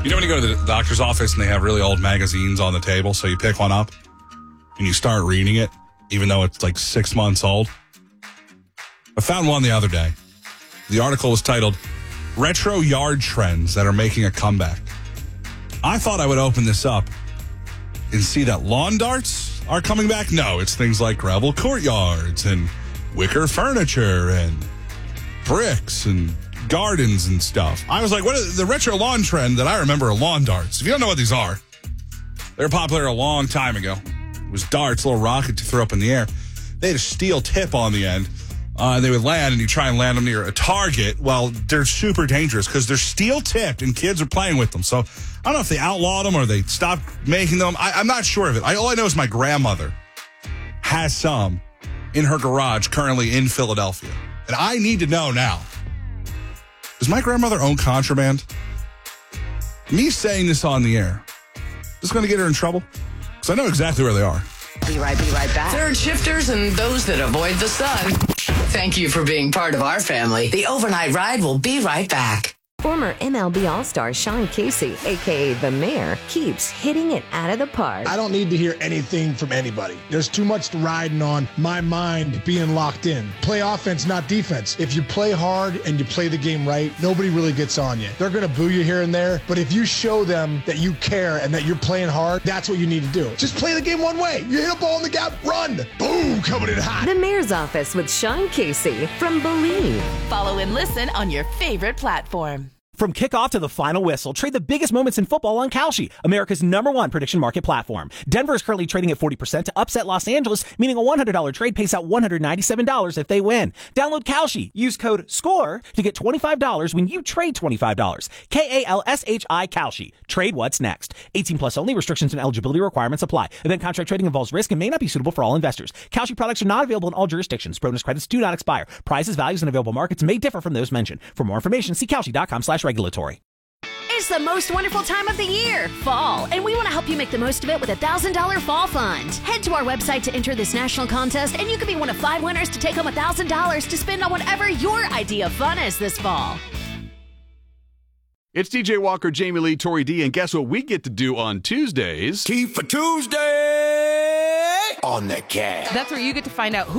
You know when you go to the doctor's office and they have really old magazines on the table, so you pick one up and you start reading it, even though it's like 6 months old? I found one the other day. The article was titled, Retro Yard Trends That Are Making a Comeback. I thought I would open this up and see that lawn darts are coming back. No, it's things like gravel courtyards and wicker furniture and bricks and gardens and stuff. I was like, what is the retro lawn trend that I remember are lawn darts? If you don't know what these are, they were popular a long time ago. It was darts, little rockets you throw up in the air. They had a steel tip on the end. They would land, and you try and land them near a target. Well, they're super dangerous because they're steel tipped, and kids are playing with them. So I don't know if they outlawed them or they stopped making them. I'm not sure of it. All I know is my grandmother has some in her garage currently in Philadelphia. And I need to know now. Does my grandmother own contraband? Me saying this on the air, is this going to get her in trouble? Because I know exactly where they are. Be right back. Third shifters and those that avoid the sun. Thank you for being part of our family. The Overnight Ride will be right back. Former MLB All-Star Sean Casey, a.k.a. The Mayor, keeps hitting it out of the park. I don't need to hear anything from anybody. There's too much riding on my mind being locked in. Play offense, not defense. If you play hard and you play the game right, nobody really gets on you. They're going to boo you here and there, but if you show them that you care and that you're playing hard, that's what you need to do. Just play the game one way. You hit a ball in the gap, run. Boom, coming in hot. The Mayor's Office with Sean Casey from Believe. Follow and listen on your favorite platform. From kickoff to the final whistle, trade the biggest moments in football on Kalshi, America's #1 prediction market platform. Denver is currently trading at 40% to upset Los Angeles, meaning a $100 trade pays out $197 if they win. Download Kalshi. Use code SCORE to get $25 when you trade $25. Kalshi, Kalshi. Trade what's next. 18 plus only. Restrictions and eligibility requirements apply. Event contract trading involves risk and may not be suitable for all investors. Kalshi products are not available in all jurisdictions. Bonus credits do not expire. Prices, values, and available markets may differ from those mentioned. For more information, see Kalshi.com/regulatory. It's the most wonderful time of the year, fall, and we want to help you make the most of it with a $1,000 fall fund. Head to our website to enter this national contest, and you could be one of 5 winners to take home $1,000 to spend on whatever your idea of fun is this fall. It's DJ Walker, Jamie Lee, Tori D, and guess what we get to do on Tuesdays? Tea for Tuesday on the Cat. That's where you get to find out who